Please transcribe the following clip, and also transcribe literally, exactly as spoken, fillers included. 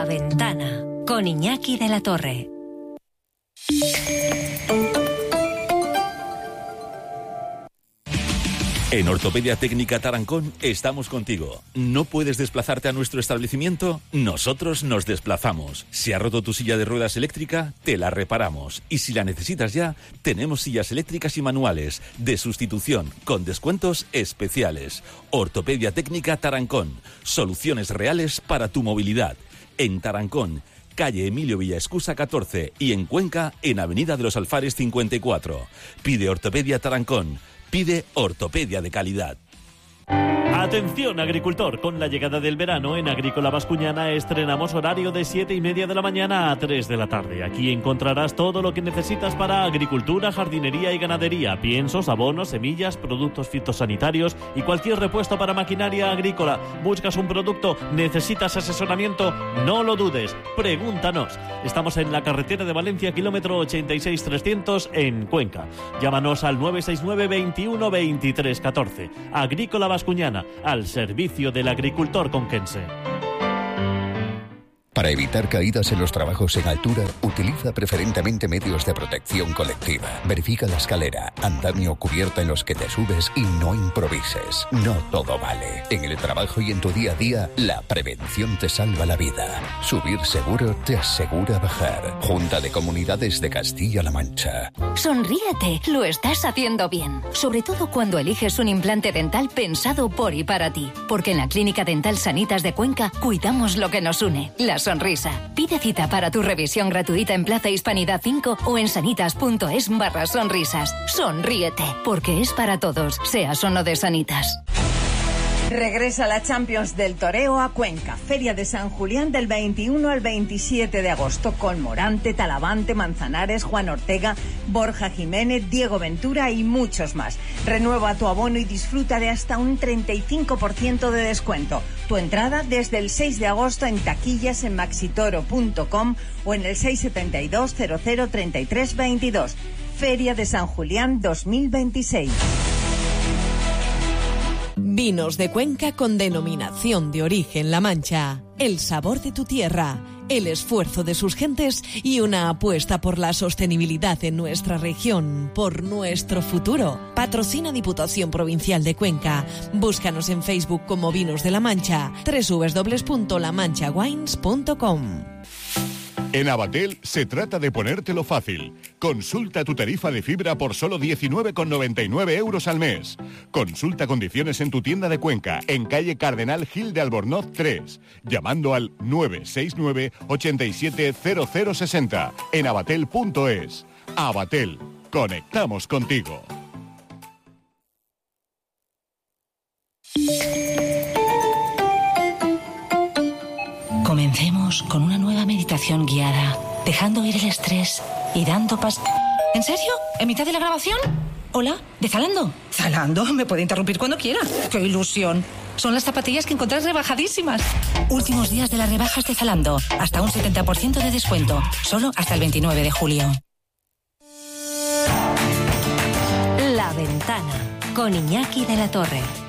La Ventana, con Iñaki de la Torre. En Ortopedia Técnica Tarancón estamos contigo. ¿No puedes desplazarte a nuestro establecimiento? Nosotros nos desplazamos. Si ha roto tu silla de ruedas eléctrica, te la reparamos. Y si la necesitas ya, tenemos sillas eléctricas y manuales de sustitución con descuentos especiales. Ortopedia Técnica Tarancón. Soluciones reales para tu movilidad. En Tarancón, calle Emilio Villaescusa catorce y en Cuenca, en Avenida de los Alfares cincuenta y cuatro. Pide Ortopedia Tarancón. Pide ortopedia de calidad. Atención agricultor, con la llegada del verano en Agrícola Bascuñana estrenamos horario de siete y media de la mañana a tres de la tarde. Aquí encontrarás todo lo que necesitas para agricultura, jardinería y ganadería, piensos, abonos, semillas, productos fitosanitarios y cualquier repuesto para maquinaria agrícola. ¿Buscas un producto? ¿Necesitas asesoramiento? No lo dudes, pregúntanos. Estamos en la carretera de Valencia, kilómetro ochenta y seis trescientos en Cuenca. Llámanos al nueve seis nueve, veintiuno, veintitrés, catorce. Agrícola Bascuñana, al servicio del agricultor conquense. Para evitar caídas en los trabajos en altura, utiliza preferentemente medios de protección colectiva. Verifica la escalera, andamio o cubierta en los que te subes y no improvises. No todo vale. En el trabajo y en tu día a día, la prevención te salva la vida. Subir seguro te asegura bajar. Junta de Comunidades de Castilla-La Mancha. Sonríete, lo estás haciendo bien. Sobre todo cuando eliges un implante dental pensado por y para ti. Porque en la Clínica Dental Sanitas de Cuenca cuidamos lo que nos une, la sonrisa. Pide cita para tu revisión gratuita en Plaza Hispanidad cinco o en sanitas.es barra sonrisas. Sonríete, porque es para todos, seas o no de Sanitas. Regresa la Champions del Toreo a Cuenca. Feria de San Julián del veintiuno al veintisiete de agosto con Morante, Talavante, Manzanares, Juan Ortega, Borja Jiménez, Diego Ventura y muchos más. Renueva tu abono y disfruta de hasta un treinta y cinco por ciento de descuento. Tu entrada desde el seis de agosto en taquillas en maxitoro punto com o en el seis siete dos, cero cero, treinta y tres veintidós. Feria de San Julián dos mil veintiséis. Vinos de Cuenca con denominación de origen La Mancha. El sabor de tu tierra, el esfuerzo de sus gentes y una apuesta por la sostenibilidad en nuestra región, por nuestro futuro. Patrocina Diputación Provincial de Cuenca. Búscanos en Facebook como Vinos de La Mancha, doble u doble u doble u punto la mancha wines punto com. En Abatel se trata de ponértelo fácil. Consulta tu tarifa de fibra por solo diecinueve con noventa y nueve euros al mes. Consulta condiciones en tu tienda de Cuenca, en calle Cardenal Gil de Albornoz tres, llamando al nueve seis nueve, ochenta y siete, cero cero sesenta, en abatel punto es. Abatel, conectamos contigo. Comencemos con una nueva meditación guiada, dejando ir el estrés y dando pas... ¿En serio? ¿En mitad de la grabación? Hola, ¿de Zalando? ¿Zalando? Me puede interrumpir cuando quiera. ¡Qué ilusión! Son las zapatillas que encontrás rebajadísimas. Últimos días de las rebajas de Zalando. Hasta un setenta por ciento de descuento. Solo hasta el veintinueve de julio. La Ventana, con Iñaki de la Torre.